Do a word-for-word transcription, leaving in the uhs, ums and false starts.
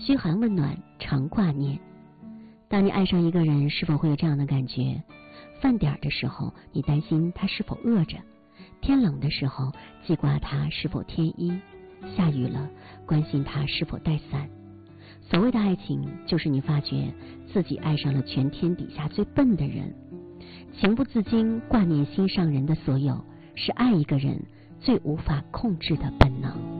嘘寒问暖，常挂念。当你爱上一个人，是否会有这样的感觉？饭点的时候，你担心他是否饿着；天冷的时候，记挂他是否添衣；下雨了，关心他是否带伞。所谓的爱情，就是你发觉自己爱上了全天底下最笨的人。情不自禁挂念心上人的所有，是爱一个人最无法控制的本能。